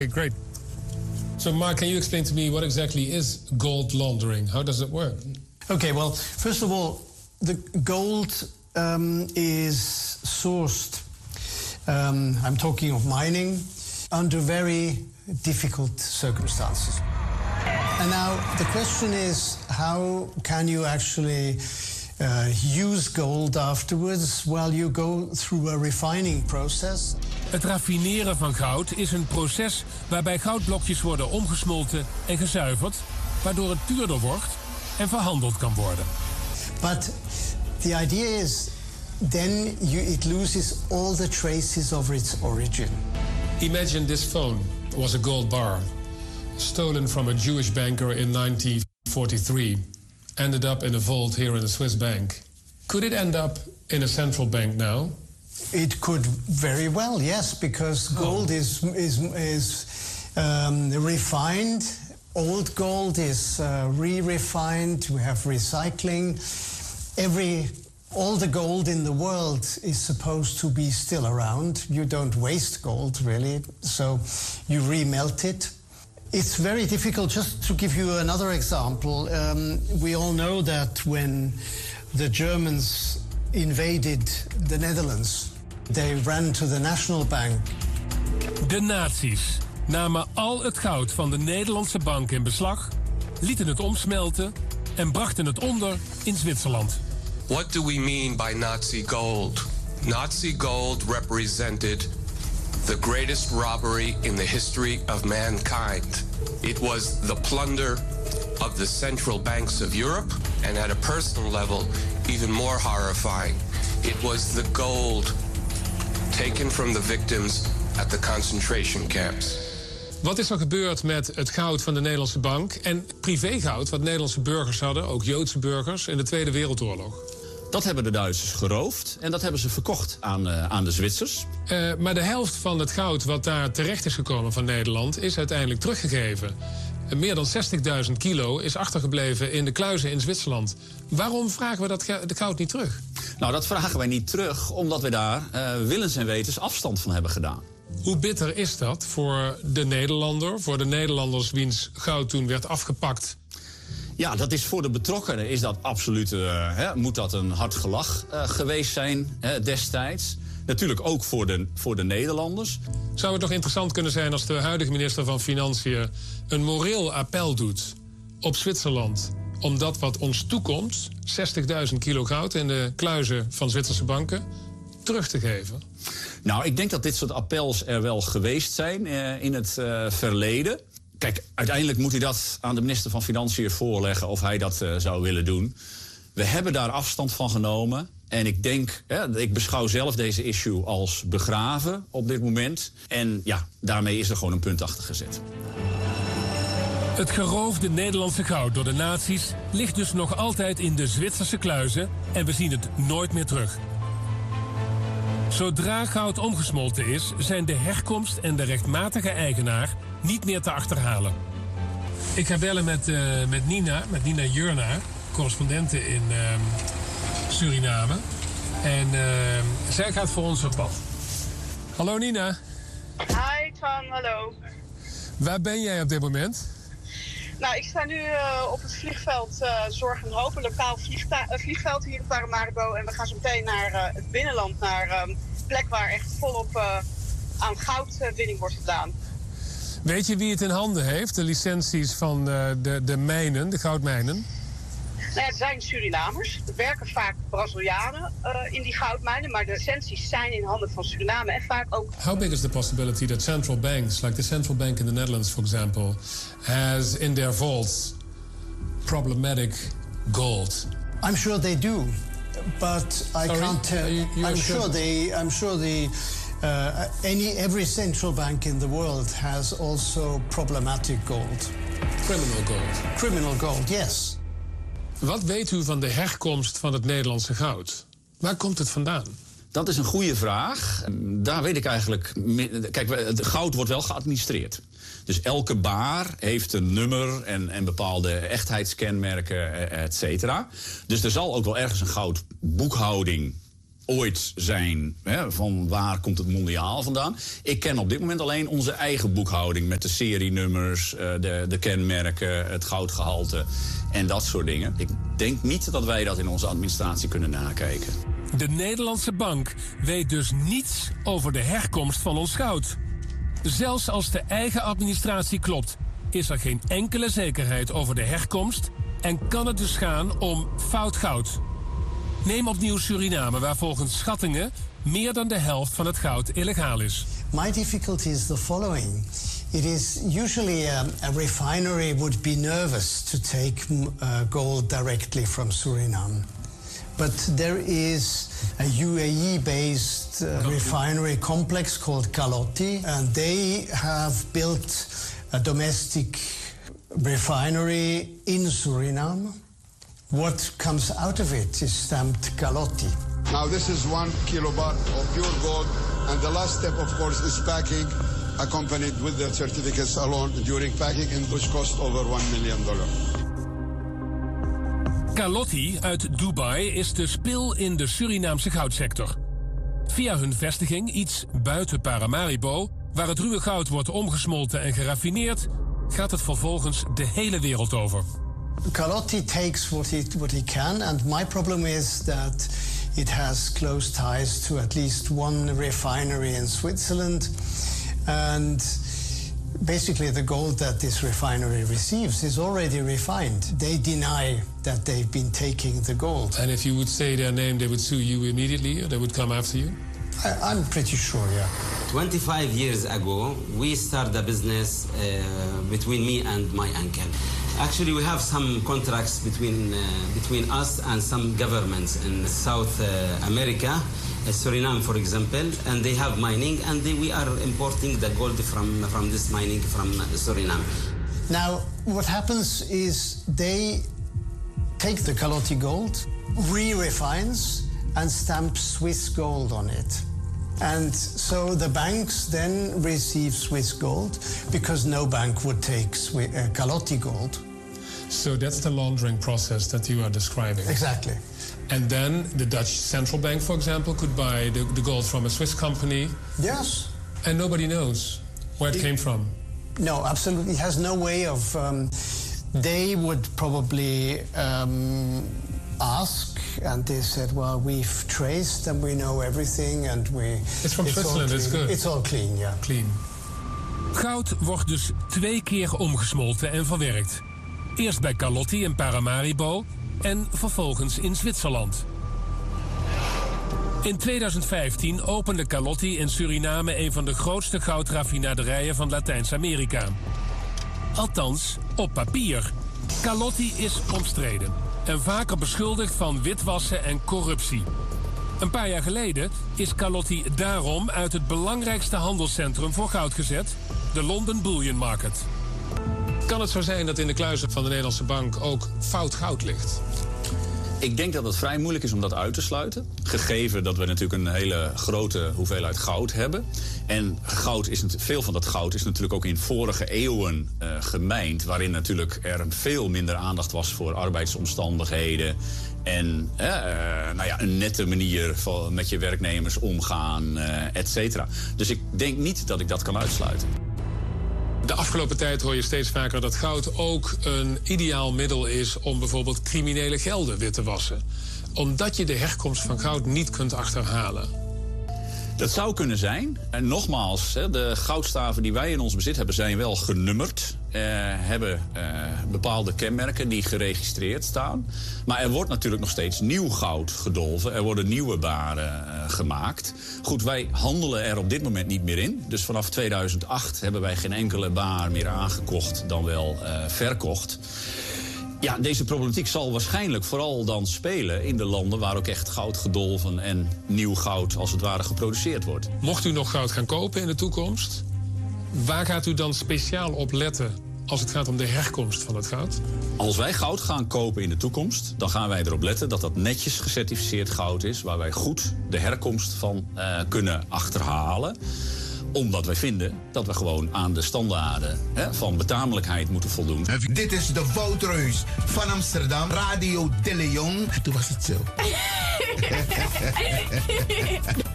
Okay, great. So, Mark, can you explain to me what exactly is gold laundering? How does it work? Okay, well, first of all, the gold is sourced, I'm talking of mining, under very difficult circumstances. And now the question is, how can you actually use gold afterwards? Well, you go through a refining process. Het raffineren van goud is een proces waarbij goudblokjes worden omgesmolten en gezuiverd, waardoor het duurder wordt en verhandeld kan worden. But the idea is then it loses all the traces of its origin. Imagine this phone was a gold bar, stolen from a Jewish banker in 1943, ended up in a vault here in a Swiss bank. Could it end up in a central bank now? It could very well, yes, because gold is refined. Old gold is re-refined. We have recycling. All the gold in the world is supposed to be still around. You don't waste gold, really, so you remelt it. It's very difficult. Just to give you another example, we all know that when the Germans invaded the Netherlands, they ran to the National Bank. De nazi's namen al het goud van de Nederlandse bank in beslag, lieten het omsmelten en brachten het onder in Zwitserland. What do we mean by Nazi gold? Nazi gold represented the greatest robbery in the history of mankind. It was the plunder of the central banks of Europe, and at a personal level, even more horrifying. It was the gold taken from the victims at the concentration camps. Wat is er gebeurd met het goud van de Nederlandse bank en privégoud wat Nederlandse burgers hadden, ook Joodse burgers, in de Tweede Wereldoorlog? Dat hebben de Duitsers geroofd en dat hebben ze verkocht aan de Zwitsers. Maar de helft van het goud wat daar terecht is gekomen van Nederland is uiteindelijk teruggegeven. Meer dan 60.000 kilo is achtergebleven in de kluizen in Zwitserland. Waarom vragen we dat goud niet terug? Nou, dat vragen wij niet terug omdat we daar willens en wetens afstand van hebben gedaan. Hoe bitter is dat voor de Nederlander, voor de Nederlanders wiens goud toen werd afgepakt? Ja, dat is voor de betrokkenen is dat absoluut, moet dat een hard gelach geweest zijn destijds. Natuurlijk ook voor de Nederlanders. Zou het nog interessant kunnen zijn als de huidige minister van Financiën een moreel appel doet op Zwitserland om dat wat ons toekomt, 60.000 kilo goud in de kluizen van Zwitserse banken, terug te geven? Nou, ik denk dat dit soort appels er wel geweest zijn in het verleden. Kijk, uiteindelijk moet hij dat aan de minister van Financiën voorleggen of hij dat zou willen doen. We hebben daar afstand van genomen. En ik denk, ik beschouw zelf deze issue als begraven op dit moment. En ja, daarmee is er gewoon een punt achter gezet. Het geroofde Nederlandse goud door de nazi's ligt dus nog altijd in de Zwitserse kluizen en we zien het nooit meer terug. Zodra goud omgesmolten is, zijn de herkomst en de rechtmatige eigenaar niet meer te achterhalen. Ik ga bellen met Nina Jurna, correspondente in Suriname. En zij gaat voor ons op pad. Hallo Nina. Hi Twan, hallo. Waar ben jij op dit moment? Nou, ik sta nu op het vliegveld Zorg en Hoop, een lokaal vliegveld hier in Paramaribo. En we gaan zo meteen naar het binnenland, naar een plek waar echt volop aan goudwinning wordt gedaan. Weet je wie het in handen heeft, de licenties van de mijnen, de goudmijnen? Nou ja, het zijn Surinamers. Er werken vaak Brazilianen in die goudmijnen, maar de licenties zijn in handen van Suriname en vaak ook... How big is the possibility that central banks, like the central bank in the Netherlands, for example, has in their vaults problematic gold? I'm sure they do, but I can't tell. I'm sure every central bank in the world has also problematic gold. Criminal gold. Criminal gold, yes. Wat weet u van de herkomst van het Nederlandse goud? Waar komt het vandaan? Dat is een goede vraag. Daar weet ik eigenlijk... Kijk, het goud wordt wel geadministreerd. Dus elke baar heeft een nummer en bepaalde echtheidskenmerken, et cetera. Dus er zal ook wel ergens een goudboekhouding ooit zijn. Hè, van waar komt het mondiaal vandaan? Ik ken op dit moment alleen onze eigen boekhouding met de serienummers, de kenmerken, het goudgehalte en dat soort dingen. Ik denk niet dat wij dat in onze administratie kunnen nakijken. De Nederlandse bank weet dus niets over de herkomst van ons goud. Zelfs als de eigen administratie klopt, is er geen enkele zekerheid over de herkomst en kan het dus gaan om fout goud. Neem opnieuw Suriname, waar volgens schattingen meer dan de helft van het goud illegaal is. My difficulty is the following. It is usually a refinery would be nervous to take gold directly from Suriname. But there is a UAE-based refinery complex called Kalotti, and they have built a domestic refinery in Suriname. What comes out of it is stamped Kalotti. Now this is 1 kilobar of pure gold, and the last step, of course, is packing, accompanied with the certificates alone during packing, which cost over $1 million. Kalotti uit Dubai is de spil in de Surinaamse goudsector. Via hun vestiging, iets buiten Paramaribo, waar het ruwe goud wordt omgesmolten en geraffineerd, gaat het vervolgens de hele wereld over. Kalotti takes what he can, and my problem is that it has close ties to at least one refinery in Switzerland, and basically the gold that this refinery receives is already refined. They deny that they've been taking the gold. And if you would say their name, they would sue you immediately, or they would come after you? I'm pretty sure, yeah. 25 years ago, we started a business between me and my uncle. Actually, we have some contracts between us and some governments in South America, Suriname, for example, and they have mining, and we are importing the gold from this mining from Suriname. Now, what happens is they take the Kalotti gold, re-refines, and stamp Swiss gold on it. And so the banks then receive Swiss gold because no bank would take Kalotti gold. So that's the laundering process that you are describing. Exactly. And then the Dutch central bank, for example, could buy the gold from a Swiss company. Yes. And nobody knows where it came from. No, absolutely. It has no way of... they would probably ask, and they said, well, we've traced and we know everything and It's from Switzerland, it's good. It's all clean, yeah. Clean. Goud wordt dus 2 keer omgesmolten en verwerkt. Eerst bij Kalotti in Paramaribo en vervolgens in Zwitserland. In 2015 opende Kalotti in Suriname een van de grootste goudraffinaderijen van Latijns-Amerika. Althans, op papier. Kalotti is omstreden en vaker beschuldigd van witwassen en corruptie. Een paar jaar geleden is Kalotti daarom uit het belangrijkste handelscentrum voor goud gezet, de London Bullion Market. Kan het zo zijn dat in de kluizen van de Nederlandse bank ook fout goud ligt? Ik denk dat het vrij moeilijk is om dat uit te sluiten. Gegeven dat we natuurlijk een hele grote hoeveelheid goud hebben. En veel van dat goud is natuurlijk ook in vorige eeuwen gemijnd, waarin natuurlijk er veel minder aandacht was voor arbeidsomstandigheden. En een nette manier van met je werknemers omgaan, et cetera. Dus ik denk niet dat ik dat kan uitsluiten. De afgelopen tijd hoor je steeds vaker dat goud ook een ideaal middel is om bijvoorbeeld criminele gelden wit te wassen. Omdat je de herkomst van goud niet kunt achterhalen. Dat zou kunnen zijn. En nogmaals, de goudstaven die wij in ons bezit hebben zijn wel genummerd. Hebben bepaalde kenmerken die geregistreerd staan. Maar er wordt natuurlijk nog steeds nieuw goud gedolven. Er worden nieuwe baren gemaakt. Goed, wij handelen er op dit moment niet meer in. Dus vanaf 2008 hebben wij geen enkele baar meer aangekocht dan wel verkocht. Ja, deze problematiek zal waarschijnlijk vooral dan spelen in de landen waar ook echt goud gedolven en nieuw goud als het ware geproduceerd wordt. Mocht u nog goud gaan kopen in de toekomst, waar gaat u dan speciaal op letten als het gaat om de herkomst van het goud? Als wij goud gaan kopen in de toekomst, dan gaan wij erop letten dat dat netjes gecertificeerd goud is, waar wij goed de herkomst van kunnen achterhalen. Omdat wij vinden dat we gewoon aan de standaarden van betamelijkheid moeten voldoen. Dit is de Woutreus van Amsterdam, Radio de Leon. Toen was het zo.